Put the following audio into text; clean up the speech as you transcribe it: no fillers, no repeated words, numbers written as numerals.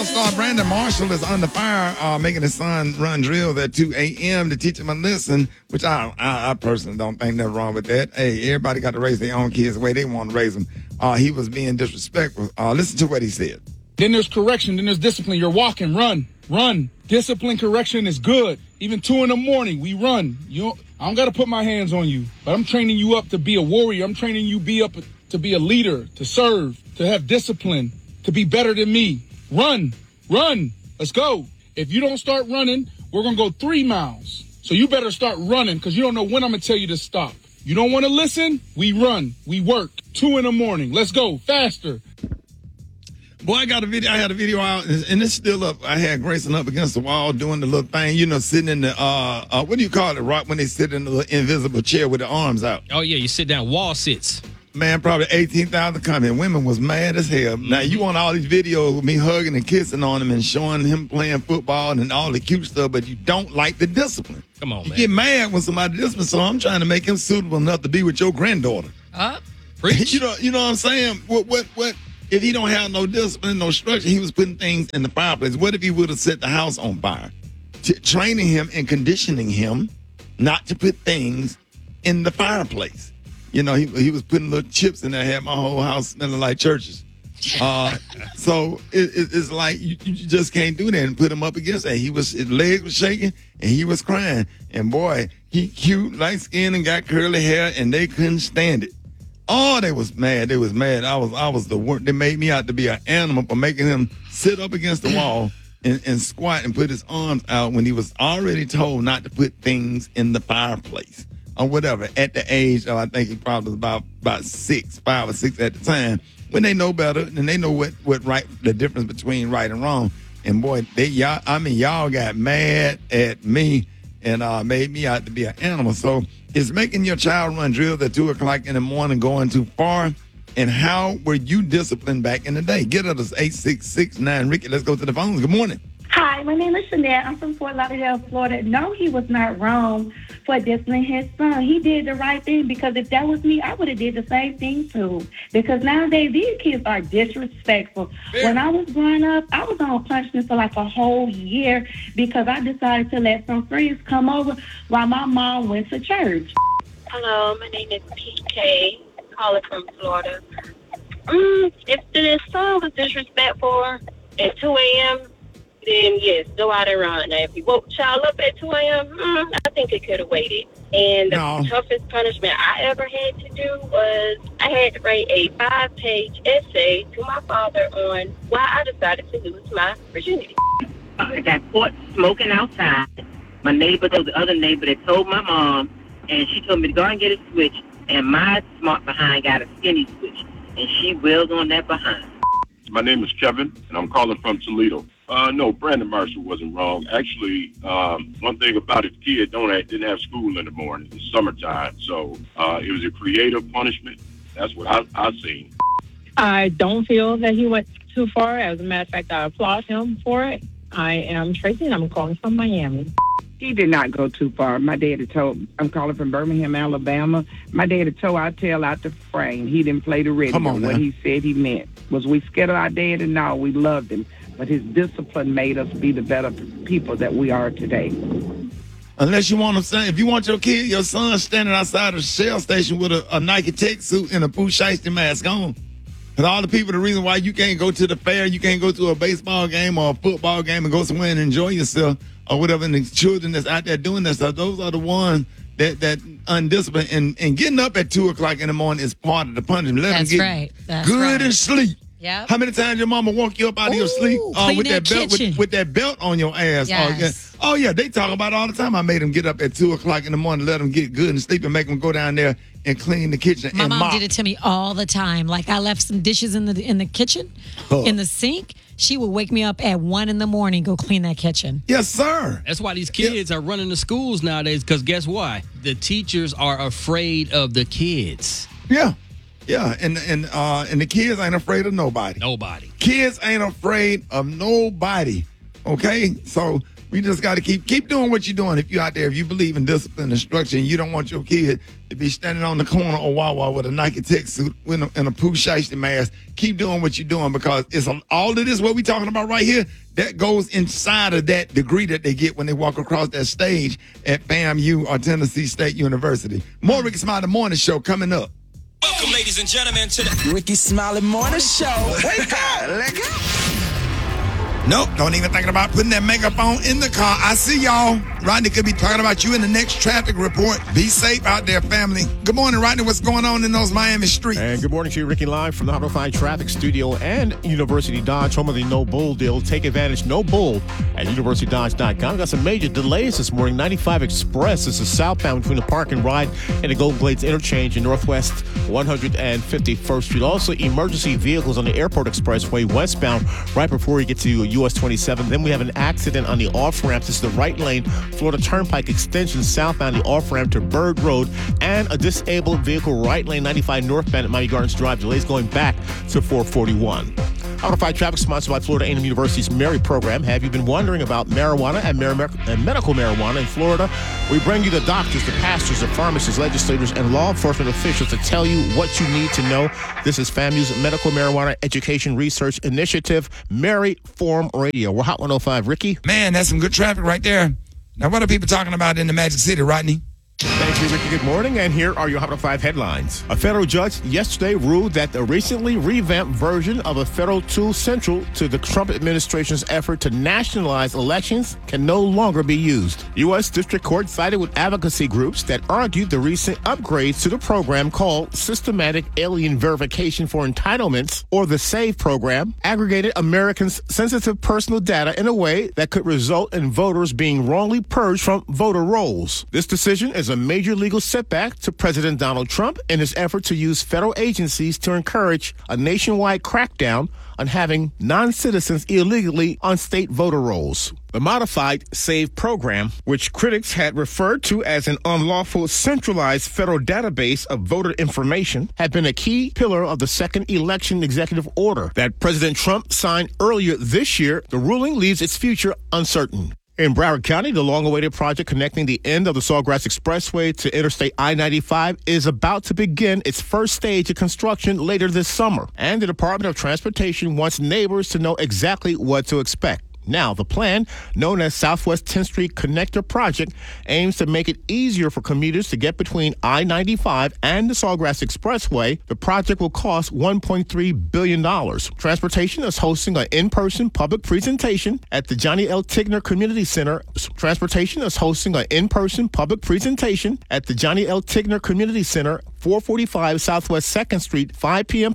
NFL star Brandon Marshall is under fire, making his son run drills at 2 a.m. to teach him a lesson, which I personally don't think nothing wrong with that. Hey, everybody got to raise their own kids the way they want to raise them. He was being disrespectful. Listen to what he said. Then there's correction. Then there's discipline. You're walking, run. Discipline, correction is good. Even 2 a.m, we run. I don't got to put my hands on you, but I'm training you up to be a warrior. I'm training you to be a leader, to serve, to have discipline, to be better than me. Run. Let's go. If you don't start running, we're going to go 3 miles. So you better start running because you don't know when I'm going to tell you to stop. You don't want to listen? We run. We work. 2 a.m. Let's go. Faster. Boy, I had a video out, and it's still up. I had Grayson up against the wall doing the little thing, sitting in the, what do you call it, Rock, when they sit in the little invisible chair with the arms out? Oh, yeah, you sit down, wall sits. Man, probably 18,000 comments. Women was mad as hell. Now, you want all these videos with me hugging and kissing on him and showing him playing football and all the cute stuff, but you don't like the discipline. Come on, man. You get mad when somebody disciplines, so I'm trying to make him suitable enough to be with your granddaughter. Preach. You know what I'm saying? What? If he don't have no discipline, no structure, he was putting things in the fireplace. What if he would have set the house on fire? Training him and conditioning him not to put things in the fireplace. He was putting little chips in there, had my whole house smelling like churches. So it's like you just can't do that and put him up against that. His legs were shaking and he was crying. And boy, he cute, light skinned and got curly hair and they couldn't stand it. Oh, they was mad. They was mad. I was the worst. They made me out to be an animal for making him sit up against the wall and squat and put his arms out when he was already told not to put things in the fireplace or whatever. At the age of, I think he probably was about 5 or 6 at the time, when they know better and they know what the difference between right and wrong. And boy, y'all got mad at me and made me out to be an animal. So is making your child run drills at 2 o'clock in the morning going too far? And how were you disciplined back in the day? Get us 8669 Ricky. Let's go to the phones. Good morning. Hi, my name is Chanel. I'm from Fort Lauderdale, Florida. No, he was not wrong for disciplining his son. He did the right thing because if that was me, I would have did the same thing too. Because nowadays, these kids are disrespectful. Yeah. When I was growing up, I was on punishment for like a whole year because I decided to let some friends come over while my mom went to church. Hello, my name is PK, calling from Florida. If the son was disrespectful at 2 a.m., then yes, go out and run. Now, if you woke the child up at 2 a.m., I think it could have waited. And the toughest punishment I ever had to do was I had to write a 5-page essay to my father on why I decided to lose my virginity. I got caught smoking outside. My neighbor, there was the other neighbor that told my mom, and she told me to go and get a switch, and my smart behind got a skinny switch, and she wailed on that behind. My name is Kevin, and I'm calling from Toledo. No, Brandon Marshall wasn't wrong. Actually, one thing about it, kid didn't have school in the morning. It's summertime, so it was a creative punishment. That's what I seen. I don't feel that he went too far. As a matter of fact, I applaud him for it. I am Tracy, and I'm calling from Miami. He did not go too far. My daddy told, I'm calling from Birmingham, Alabama. My daddy tore our tail out the frame. He didn't play the radio. What he said he meant. Was we scared of our daddy? No, we loved him. But his discipline made us be the better people that we are today. Unless you want to say, if you want your son standing outside of the Shell station with a Nike Tech suit and a Pooh Shiesty mask on. And all the people, the reason why you can't go to the fair, you can't go to a baseball game or a football game and go somewhere and enjoy yourself or whatever, and the children that's out there doing that stuff, those are the ones that undisciplined. And getting up at 2 o'clock in the morning is part of the punishment. Let them get good and sleep. Yep. How many times your mama woke you up out of your sleep with that belt with that belt on your ass? Yes. Oh yeah, they talk about it all the time. I made them get up at 2 o'clock in the morning, let them get good and sleep, and make them go down there and clean the kitchen. My and mom mop. did it to me all the time. Like I left some dishes in the kitchen, in the sink. She would wake me up at 1 a.m, go clean that kitchen. Yes, sir. That's why these kids are running the schools nowadays. Because guess why? The teachers are afraid of the kids. Yeah. Yeah, and the kids ain't afraid of nobody. Nobody. Kids ain't afraid of nobody. Okay? So We just got to keep doing what you're doing. If you're out there, if you believe in discipline and structure, and you don't want your kid to be standing on the corner of Wawa with a Nike Tech suit and a Pooh Shiesty mask, keep doing what you're doing, because it's all of this what we're talking about right here, that goes inside of that degree that they get when they walk across that stage at FAMU or Tennessee State University. More Ricky Smiley Morning Show coming up. Welcome, ladies and gentlemen, to the Ricky Smiley Morning Show. Wake up, let go. Nope, don't even think about putting that makeup on in the car. I see y'all. Rodney could be talking about you in the next traffic report. Be safe out there, family. Good morning, Rodney. What's going on in those Miami streets? And good morning to you, Ricky, live from the Hot 5 Traffic Studio and University Dodge, home of the No Bull deal. Take advantage, no bull, at universitydodge.com. Got some major delays this morning. 95 Express. This is southbound between the Park and Ride and the Golden Glades interchange in Northwest 151st Street. Also, emergency vehicles on the Airport Expressway westbound right before you get to US 27. Then we have an accident on the off-ramp. This is the right lane, Florida Turnpike extension southbound the off-ramp to Bird Road, and a disabled vehicle right lane 95 northbound at Miami Gardens Drive. Delays going back to 441. Out of 5 Traffic sponsored by Florida A&M University's Mary program. Have you been wondering about marijuana and medical marijuana in Florida? We bring you the doctors, the pastors, the pharmacists, legislators, and law enforcement officials to tell you what you need to know. This is FAMU's Medical Marijuana Education Research Initiative, Mary Forum Radio. We're Hot 105, Ricky. Man, that's some good traffic right there. Now, what are people talking about in the Magic City, Rodney? Thank you, Ricky. Good morning, and here are your Hot 5 headlines. A federal judge yesterday ruled that the recently revamped version of a federal tool central to the Trump administration's effort to nationalize elections can no longer be used. U.S. District Court sided with advocacy groups that argued the recent upgrades to the program called Systematic Alien Verification for Entitlements, or the SAVE program, aggregated Americans' sensitive personal data in a way that could result in voters being wrongly purged from voter rolls. This decision is a major legal setback to President Donald Trump in his effort to use federal agencies to encourage a nationwide crackdown on having non-citizens illegally on state voter rolls. The modified SAVE program, which critics had referred to as an unlawful centralized federal database of voter information, had been a key pillar of the second election executive order that President Trump signed earlier this year. The ruling leaves its future uncertain. In Broward County, the long-awaited project connecting the end of the Sawgrass Expressway to Interstate I-95 is about to begin its first stage of construction later this summer. And the Department of Transportation wants neighbors to know exactly what to expect. Now, the plan, known as Southwest 10th Street Connector Project, aims to make it easier for commuters to get between I-95 and the Sawgrass Expressway. The project will cost $1.3 billion. Transportation is hosting an in-person public presentation at the Johnny L. Tigner Community Center. 445 Southwest 2nd Street, 5 p.m.